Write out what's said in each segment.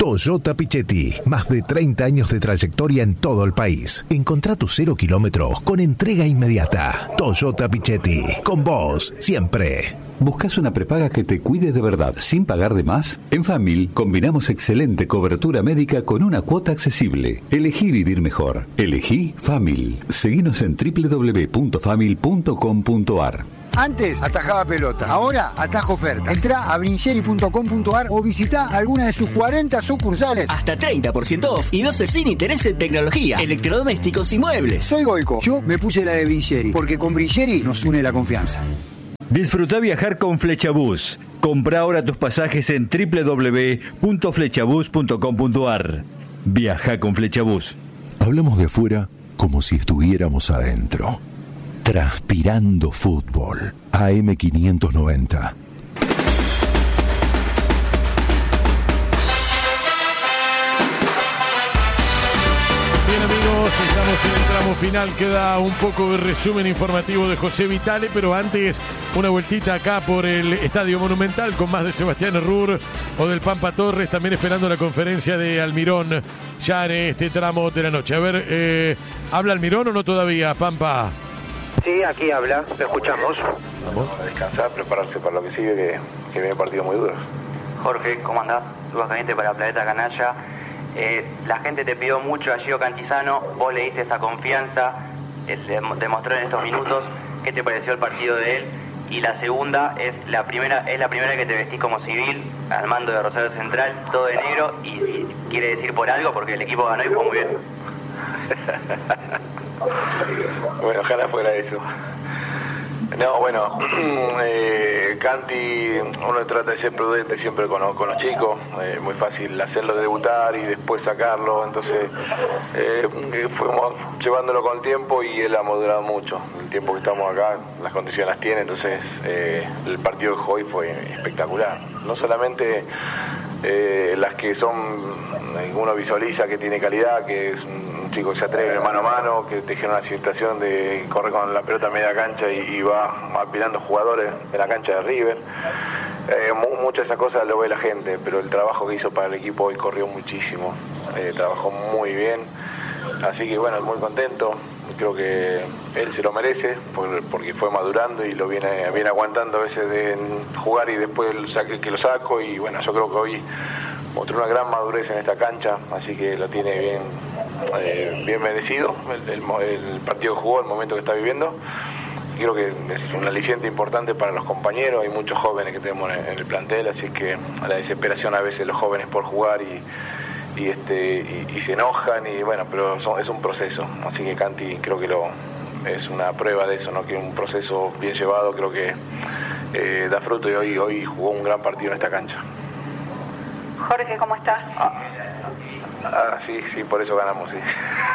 Toyota Pichetti, más de 30 años de trayectoria en todo el país. Encontrá tus 0 kilómetros con entrega inmediata. Toyota Pichetti, con vos siempre. ¿Buscas una prepaga que te cuide de verdad sin pagar de más? En Famil combinamos excelente cobertura médica con una cuota accesible. Elegí vivir mejor. Elegí Famil. Seguinos en www.famil.com.ar. Antes atajaba pelota, ahora atajo ofertas. Entrá a brincheri.com.ar o visitá alguna de sus 40 sucursales. Hasta 30% off y 12 sin interés en tecnología, electrodomésticos y muebles. Soy Goico, yo me puse la de Brincheri, porque con Brincheri nos une la confianza. Disfruta viajar con Flechabús. Compra ahora tus pasajes en www.flechabús.com.ar. Viaja con Flechabús. Hablamos de afuera como si estuviéramos adentro. Transpirando fútbol. AM590. Bien, amigos, estamos en el tramo final. Queda un poco de resumen informativo de José Vitale, pero antes una vueltita acá por el Estadio Monumental con más de Sebastián Herrur o del Pampa Torres, también esperando la conferencia de Almirón ya en este tramo de la noche. A ver, ¿habla Almirón o no todavía, Pampa? Sí, aquí habla, lo escuchamos. Vamos a descansar, prepararse para lo que sigue, que viene partidos muy duros. Jorge, ¿cómo andás? Saludos calientes para Planeta Canalla. La gente te pidió mucho a Gio Cantizano, vos le diste esa confianza, demostró en estos minutos. ¿Qué te pareció el partido de él? Y la segunda, es la primera que te vestís como civil al mando de Rosario Central, todo de negro, y quiere decir por algo, porque el equipo ganó y fue muy bien. Bueno, ojalá fuera eso. No, bueno, Canti, uno trata de ser prudente siempre con los chicos, muy fácil hacerlo debutar y después sacarlo, entonces fuimos llevándolo con el tiempo y él ha madurado mucho. El tiempo que estamos acá, las condiciones las tiene, entonces el partido de hoy fue espectacular. No solamente las que uno visualiza que tiene calidad, que es un chico que se atreve mano a mano, que te genera una situación de correr con la pelota a media cancha y va apilando jugadores en la cancha de River. Muchas de esas cosas lo ve la gente, pero el trabajo que hizo para el equipo hoy corrió muchísimo, trabajó muy bien, así que bueno, muy contento. Creo que él se lo merece porque fue madurando y lo viene aguantando a veces de jugar y después que lo saco, y bueno, yo creo que hoy mostró una gran madurez en esta cancha, así que lo tiene bien merecido el partido que jugó, el momento que está viviendo. Creo que es un aliciente importante para los compañeros. Hay muchos jóvenes que tenemos en el plantel, así que a la desesperación a veces los jóvenes por jugar y se enojan, y bueno, pero es un proceso, así que Canti creo que es una prueba de eso, ¿no? Que un proceso bien llevado creo que da fruto, y hoy jugó un gran partido en esta cancha. Jorge, ¿cómo estás? Sí, por eso ganamos, sí.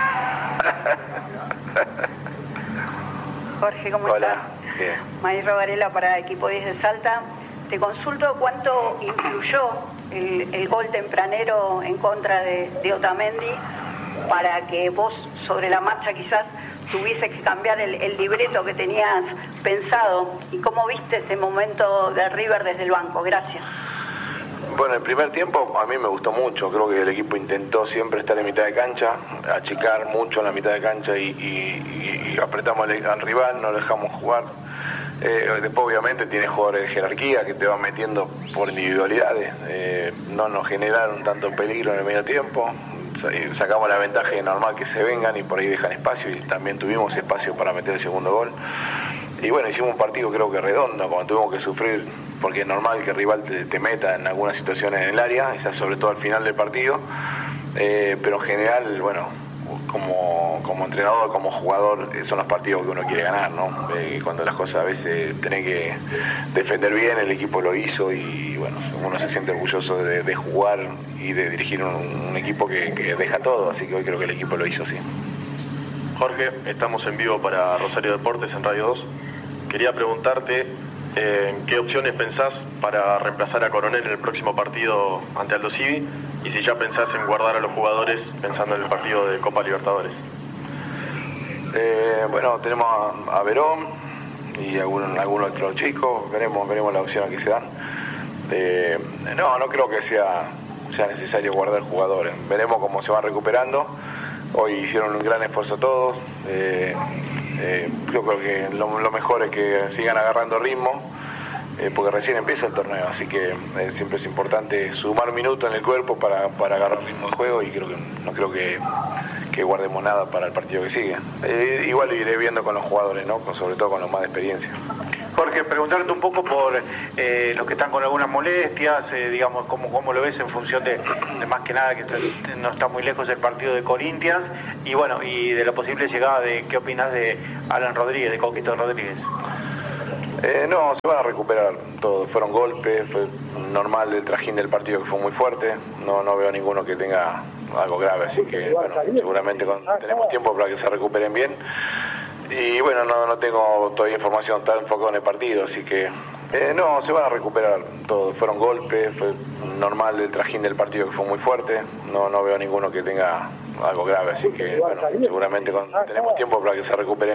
Jorge, ¿cómo Hola. estás? Bien. Maestro Varela para Equipo 10 de Salta. Te consulto cuánto influyó el gol tempranero en contra de Otamendi para que vos sobre la marcha quizás tuviese que cambiar el libreto que tenías pensado, y cómo viste ese momento de River desde el banco. Gracias. Bueno, el primer tiempo a mí me gustó mucho. Creo que el equipo intentó siempre estar en mitad de cancha, achicar mucho en la mitad de cancha y apretamos al rival, no lo dejamos jugar. Después obviamente tiene jugadores de jerarquía que te van metiendo por individualidades. No nos generaron tanto peligro en el medio tiempo. Sacamos la ventaja y normal que se vengan y por ahí dejan espacio, y también tuvimos espacio para meter el segundo gol. Y bueno, hicimos un partido creo que redondo, cuando tuvimos que sufrir, porque es normal que el rival te meta en algunas situaciones en el área, esa sobre todo al final del partido, pero en general, bueno, como entrenador, como jugador, son los partidos que uno quiere ganar, ¿no? Cuando las cosas a veces tenés que defender bien, el equipo lo hizo, y bueno, uno se siente orgulloso de jugar y de dirigir un equipo que deja todo, así que hoy creo que el equipo lo hizo, sí. Jorge, estamos en vivo para Rosario Deportes en Radio 2. Quería preguntarte qué opciones pensás para reemplazar a Coronel en el próximo partido ante Aldo Civi, y si ya pensás en guardar a los jugadores pensando en el partido de Copa Libertadores. Bueno, tenemos a Verón y algún otro chico, veremos las opciones que se dan. No creo que sea sea necesario guardar jugadores. Veremos cómo se van recuperando. Hoy hicieron un gran esfuerzo todos. Yo creo que lo mejor es que sigan agarrando ritmo, porque recién empieza el torneo, así que siempre es importante sumar minutos en el cuerpo para agarrar ritmo de juego, y no creo que guardemos nada para el partido que sigue. Igual iré viendo con los jugadores, ¿no? Sobre todo con los más de experiencia. Jorge, preguntarte un poco por los que están con algunas molestias, digamos, cómo lo ves en función de más que nada que no está muy lejos el partido de Corinthians, y bueno, y de la posible llegada de, ¿qué opinas de Alan Rodríguez, de Coquito Rodríguez? No, se van a recuperar todos. Fueron golpes, fue normal el trajín del partido, que fue muy fuerte. No veo ninguno que tenga algo grave, así que bueno, seguramente tenemos tiempo para que se recuperen bien. Y bueno, no tengo todavía información, tan enfocado en el partido, así que no, se van a recuperar todos. Fueron golpes, fue normal el trajín del partido, que fue muy fuerte. No veo ninguno que tenga algo grave, así que bueno, seguramente tenemos tiempo para que se recuperen.